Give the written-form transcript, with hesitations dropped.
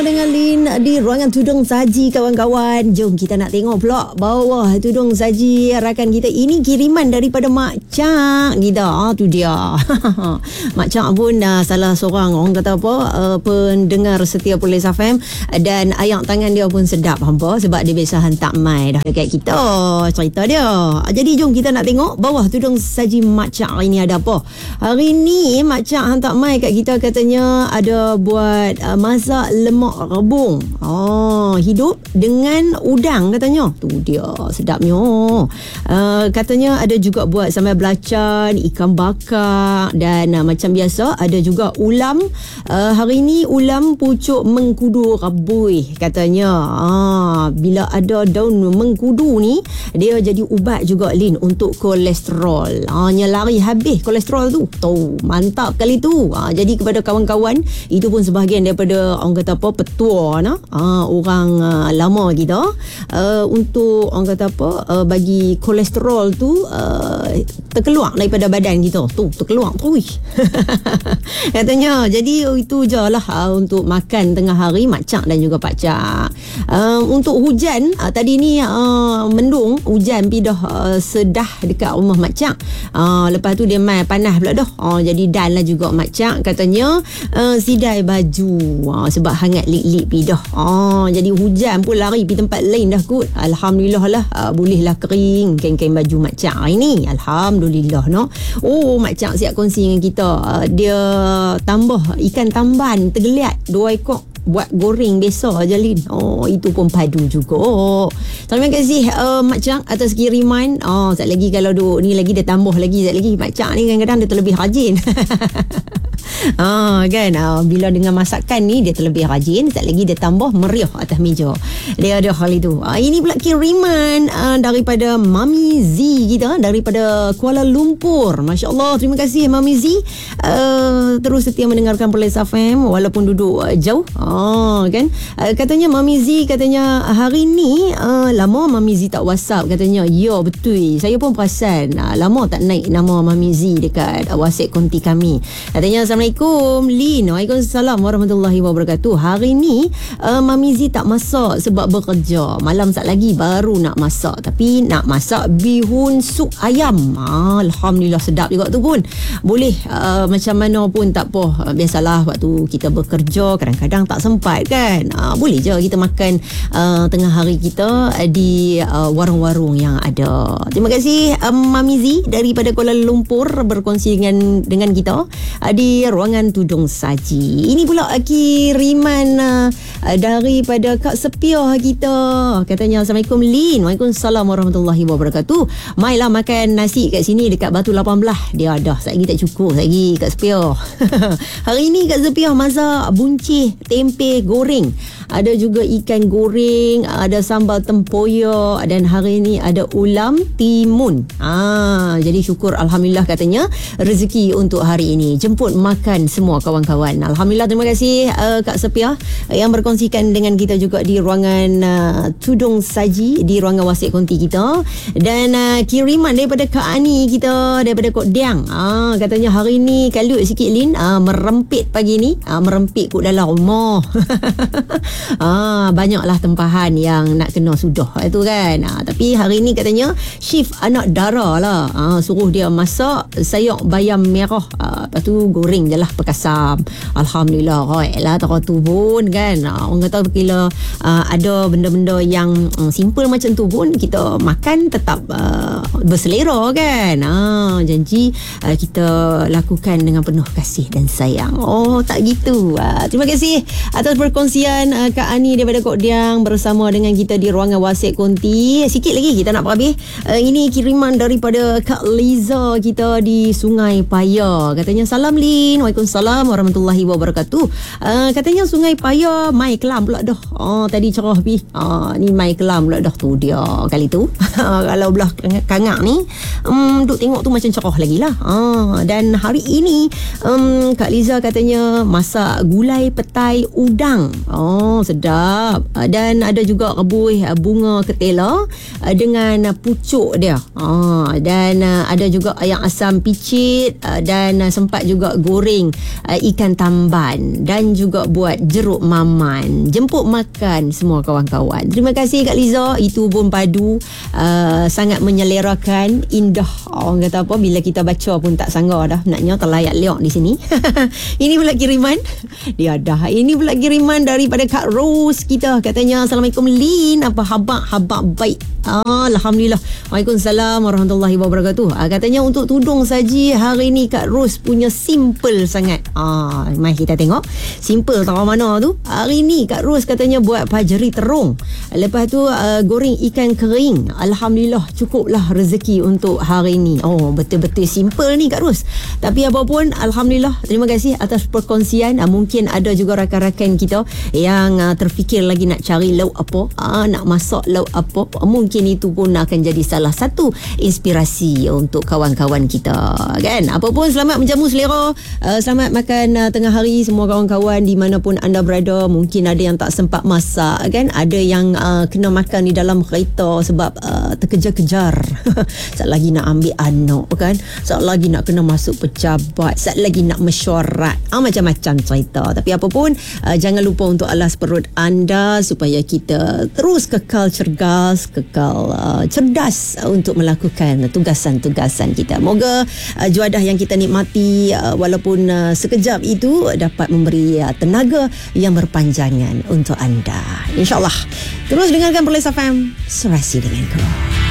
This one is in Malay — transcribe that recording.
bersama dengan Lin di ruangan tudung saji kawan-kawan. Jom kita nak tengok pula bawah tudung saji rakan kita. Ini kiriman daripada Mak Cak kita. Tu dia. Mak Cak pun salah seorang orang kata apa pendengar setia Police FM, dan ayak tangan dia pun sedap hampa sebab dia biasa hantar mai dah dekat kita cerita dia. Jadi jom kita nak tengok bawah tudung saji Mak Cak ini ada apa. Hari ni Mak Cak hantar mai kat kita, katanya ada buat masak lemak rebung. Hidup dengan udang katanya. Tu dia sedapnya. Katanya ada juga buat sambal belacan, ikan bakar, dan macam biasa ada juga ulam. Hari ni ulam pucuk mengkudu rebui katanya. Bila ada daun mengkudu ni, dia jadi ubat juga Lin untuk kolesterol. Nyelari habis kolesterol tu. Mantap kali tu. Jadi kepada kawan-kawan, itu pun sebahagian daripada orang kata apa petua orang lama kita, untuk orang kata apa bagi kolesterol tu terkeluar daripada badan kita tu, terkeluar terus. Katanya. Jadi itu je lah untuk makan tengah hari Mak Cak dan juga Pak Cak. Untuk hujan tadi ni mendung, hujan pi dah sedah dekat rumah Mak Cak. Lepas tu dia mai panas pula dah. Jadi dan lah juga Mak Cak katanya sidai baju sebab hangat lik-lik pi dah. Jadi hujan pun lari pi tempat lain dah kot. Alhamdulillah lah bolehlah kering kain-kain baju Mak Cak hari ni. Alhamdulillah no. Mak Cak siap kongsi dengan kita. Dia tambah ikan tamban tergeliat 2 ekor buat goreng biasa je Lin. Itu pun padu juga. Terima kasih Mak Cak atas kiriman. Sekejap lagi kalau ni lagi dia tambah lagi sekejap lagi. Mak Cak ni kadang-kadang dia terlebih rajin. Kan bila dengan masakan ni dia terlebih rajin, sekejap lagi dia tambah meriah atas meja. Dia ada hal itu. Ini pula kiriman daripada Mami Z kita daripada Kuala Lumpur. Masya Allah, terima kasih Mami Z. Terus setia mendengarkan Police FM walaupun duduk jauh. Kan katanya Mami Z katanya hari ni lama Mami Z tak WhatsApp katanya. Ya betul, saya pun perasan lama tak naik nama Mami Z dekat WhatsApp konti kami. Katanya Assalamualaikum Lin. Waalaikumsalam warahmatullahi wabarakatuh. Hari ni Mami Z tak masak sebab bekerja. Malam sat lagi baru nak masak, tapi nak masak bihun sup ayam. Alhamdulillah sedap juga tu pun. Boleh macam mana pun tak apa. Biasalah waktu kita bekerja kadang-kadang tak sempat kan. Boleh je kita makan tengah hari kita di warung-warung yang ada. Terima kasih Mami Z daripada Kuala Lumpur berkongsi dengan kita di ruangan tudung saji. Ini pula kiriman daripada Kak Sepiah kita. Katanya Assalamualaikum Lin. Waalaikumsalam warahmatullahi wabarakatuh. Mailah makan nasi kat sini dekat Batu 18. Dia dah lagi tak cukup lagi Kak Sepiah. Hari ni Kak Sepiah masak buncit tempe goreng. Ada juga ikan goreng, ada sambal tempoyak, dan hari ni ada ulam timun. Jadi syukur Alhamdulillah katanya rezeki untuk hari ini. Jemput makan semua kawan-kawan. Alhamdulillah, terima kasih Kak Sepiah yang berkongsikan dengan kita juga di ruangan tudung saji, di ruangan WhatsApp konti kita. Dan kiriman daripada Kak Ani kita daripada Kok Diang. Katanya hari ni kalut sikit Lin, merempit pagi ni, merempit kot dalam rumah. Banyaklah tempahan yang nak kena sudah itu kan. Tapi hari ni katanya shift anak dara lah. Suruh dia masak sayur bayam merah, lepas tu goreng je lah perkasam. Alhamdulillah lah tu pun kan. Orang kata bila ada benda-benda yang simple macam tu pun kita makan tetap berselera kan. Janji kita lakukan dengan penuh kasih dan sayang. Tak gitu. Terima kasih atas perkongsian Kak Ani daripada Kok Diang bersama dengan kita di ruangan WhatsApp konti. Sikit lagi kita nak habis. Ini kiriman daripada Kak Liza kita di Sungai Paya. Katanya salam Lin. Waalaikumsalam warahmatullahi wabarakatuh. Katanya Sungai Paya mai kelam pula dah. Tadi cerah pi. Ni mai kelam pula dah tu dia kali tu. Kalau belah Kangak ni duk tengok tu macam cerah lagi lah. Dan hari ini Kak Liza katanya masak gulai petai udang. Sedap. Dan ada juga rebuih bunga ketela dengan pucuk dia. Dan ada juga ayam asam picit dan sempat juga goreng ikan tamban dan juga buat jeruk maman. Jemput makan semua kawan-kawan. Terima kasih Kak Liza. Itu pun padu sangat menyelerakan, indah. Orang kata apa, bila kita baca pun tak sanggar dah. Naknya terlayak liok di sini. Ini pula kiriman. Dia dah. Ini pula kiriman daripada Kak Rose kita. Katanya, Assalamualaikum Lin. Apa habak baik? Alhamdulillah. Waalaikumsalam warahmatullahi wabarakatuh. Katanya untuk tudung saji hari ni Kak Rose punya simple sangat. Mari kita tengok. Simple tahu mana tu. Hari ni Kak Rose katanya buat pajeri terung. Lepas tu goreng ikan kering. Alhamdulillah cukuplah rezeki untuk hari ni. Betul-betul simple ni Kak Rose. Tapi apapun, Alhamdulillah, terima kasih atas perkongsian. Mungkin ada juga rakan-rakan kita yang terfikir lagi nak cari lauk apa, nak masak lauk apa. Mungkin itu pun akan jadi salah satu inspirasi untuk kawan-kawan kita, kan? Apapun, selamat menjamu selera, selamat makan tengah hari semua kawan-kawan di mana pun anda berada. Mungkin ada yang tak sempat masak, kan? Ada yang kena makan di dalam kereta sebab terkejar-kejar. Sat lagi nak ambil anak, kan? Sat lagi nak kena masuk pejabat, sat lagi nak mesyuarat, macam-macam cerita. Tapi apapun, jangan lupa untuk alas perut anda supaya kita terus kekal cergas, kekal cerdas untuk melakukan tugasan-tugasan kita. Moga juadah yang kita nikmati walaupun sekejap itu dapat memberi tenaga yang berpanjangan untuk anda. InsyaAllah. Terus dengarkan Perlis FM, Serasi denganku.